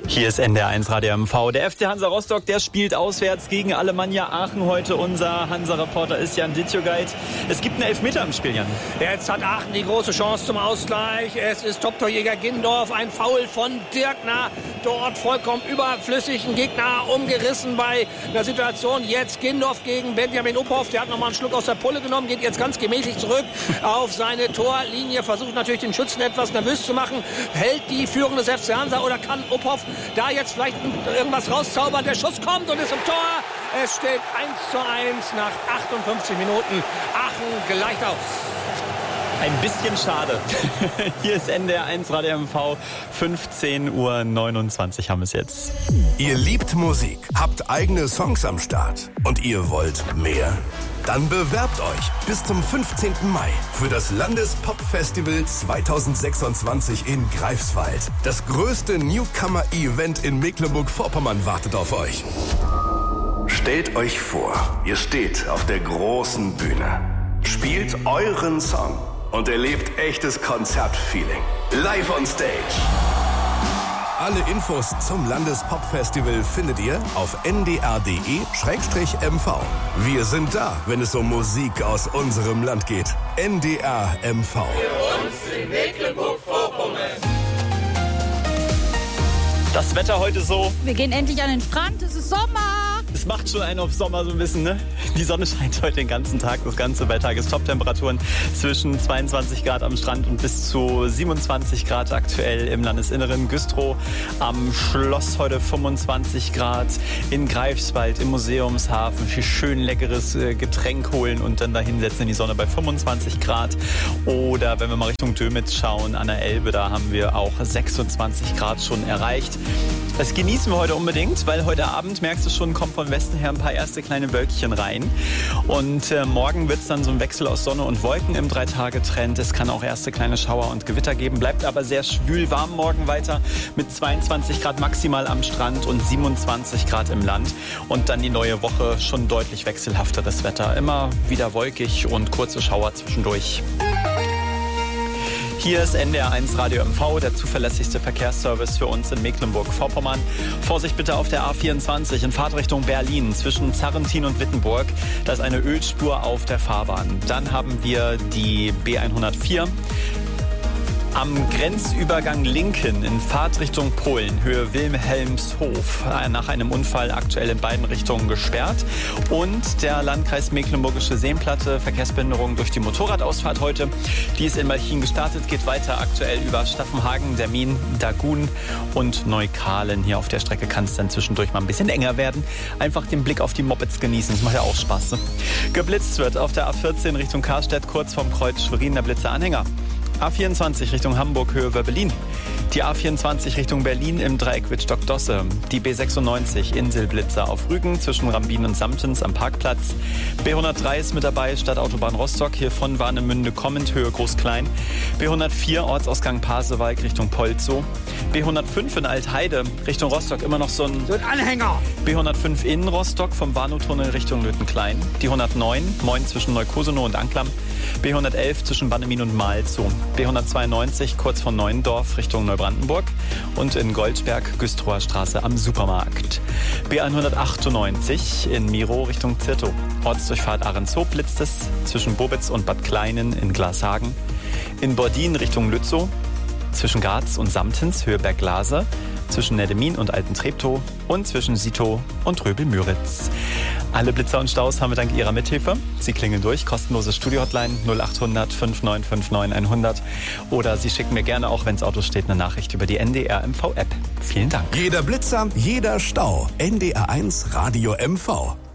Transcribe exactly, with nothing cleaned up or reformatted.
Hier ist N D R eins Radio M V. Der F C Hansa Rostock, der spielt auswärts gegen Alemannia Aachen heute. Unser Hansa-Reporter ist Jan Dittjogait. Es gibt einen Elfmeter im Spiel, Jan. Jetzt hat Aachen die große Chance zum Ausgleich. Es ist Top-Torjäger Gindorf. Ein Foul von Dirkner. Dort vollkommen überflüssig. Ein Gegner umgerissen bei der Situation. Jetzt Gindorf gegen Benjamin Uphoff. Der hat nochmal einen Schluck aus der Pulle genommen. Geht jetzt ganz gemächlich zurück auf seine Torlinie. Versucht natürlich den Schützen etwas nervös zu machen. Hält die Führung des F C Hansa oder kann Uphoff da jetzt vielleicht irgendwas rauszaubern? Der Schuss kommt und ist im Tor. Es steht eins zu eins nach achtundfünfzig Minuten. Aachen gleicht aus. Ein bisschen schade. Hier ist N D R eins Radio M V. fünfzehn Uhr neunundzwanzig haben wir es jetzt. Ihr liebt Musik, habt eigene Songs am Start und ihr wollt mehr? Dann bewerbt euch bis zum fünfzehnten Mai für das Landespop-Festival zweitausendsechsundzwanzig in Greifswald. Das größte Newcomer-Event in Mecklenburg-Vorpommern wartet auf euch. Stellt euch vor, ihr steht auf der großen Bühne, spielt euren Song und erlebt echtes Konzertfeeling. Live on Stage. Alle Infos zum Landespop-Festival findet ihr auf n d r punkt d e slash m v. Wir sind da, wenn es um Musik aus unserem Land geht. N D R M V. Für uns in Mecklenburg-Vorpommern. Das Wetter heute so. Wir gehen endlich an den Strand, es ist Sommer. Es macht schon einen auf Sommer so ein bisschen, ne? Die Sonne scheint heute den ganzen Tag, das ganze Wetter. Top-Temperaturen zwischen zweiundzwanzig Grad am Strand und bis zu siebenundzwanzig Grad aktuell im Landesinneren. Güstrow am Schloss heute fünfundzwanzig Grad. In Greifswald im Museumshafen schön leckeres Getränk holen und dann da hinsetzen in die Sonne bei fünfundzwanzig Grad. Oder wenn wir mal Richtung Dömitz schauen, an der Elbe, da haben wir auch sechsundzwanzig Grad schon erreicht. Das genießen wir heute unbedingt, weil heute Abend, merkst du schon, kommen von Westen her ein paar erste kleine Wölkchen rein. Und äh, morgen wird es dann so ein Wechsel aus Sonne und Wolken im Drei-Tage-Trend. Es kann auch erste kleine Schauer und Gewitter geben. Bleibt aber sehr schwül warm morgen weiter mit zweiundzwanzig Grad maximal am Strand und siebenundzwanzig Grad im Land. Und dann die neue Woche schon deutlich wechselhafteres Wetter. Immer wieder wolkig und kurze Schauer zwischendurch. Hier ist N D R eins Radio M V, der zuverlässigste Verkehrsservice für uns in Mecklenburg-Vorpommern. Vorsicht bitte auf der A vierundzwanzig in Fahrtrichtung Berlin zwischen Zarrentin und Wittenburg. Da ist eine Ölspur auf der Fahrbahn. Dann haben wir die B hundertvier. Am Grenzübergang Linken in Fahrtrichtung Polen, Höhe Wilhelmshof, nach einem Unfall aktuell in beiden Richtungen gesperrt. Und der Landkreis Mecklenburgische Seenplatte, Verkehrsbehinderung durch die Motorradausfahrt heute. Die ist in Malchin gestartet, geht weiter aktuell über Staffenhagen, Dermin, Dagun und Neukalen. Hier auf der Strecke kann es dann zwischendurch mal ein bisschen enger werden. Einfach den Blick auf die Mopeds genießen, das macht ja auch Spaß. Ne? Geblitzt wird auf der A vierzehn Richtung Karstedt, kurz vorm Kreuz Schwerin, der Blitzeranhänger. A vierundzwanzig Richtung Hamburg, Höhe Wöbbelin. Die A vierundzwanzig Richtung Berlin im Dreieck Wittstock-Dosse. Die B sechsundneunzig Inselblitzer auf Rügen zwischen Rambin und Samtens am Parkplatz. B hundertdrei ist mit dabei, Stadtautobahn Rostock, hier von Warnemünde kommend, Höhe Groß-Klein. B hundertvier Ortsausgang Pasewalk Richtung Polzow. B hundertfünf in Altheide Richtung Rostock, immer noch so ein, So ein Anhänger. B hundertfünf in Rostock vom Warnow-Tunnel Richtung Lötenklein. Die hundertneun, Moin zwischen Neukosenow und Anklam. B hundertelf zwischen Bannemin und Malzow. B hundertzweiundneunzig kurz von Neuendorf Richtung Neubrandenburg und in Goldsberg Güstrower Straße am Supermarkt. B hundertachtundneunzig in Miro Richtung Zirtow. Ortsdurchfahrt Ahrenshoop blitzt es zwischen Bobitz und Bad Kleinen in Glashagen. In Bordin Richtung Lützow zwischen Graz und Samtens Höhe Berglase. Zwischen Neddemin und Alten Treptow und zwischen Sitow und Röbel-Müritz. Alle Blitzer und Staus haben wir dank Ihrer Mithilfe. Sie klingeln durch, kostenlose Studio-Hotline null achthundert fünfundneunzig neunundfünfzig hundert. Oder Sie schicken mir gerne, auch wenn es Auto steht, eine Nachricht über die N D R M V-App. Vielen Dank. Jeder Blitzer, jeder Stau. N D R eins Radio M V.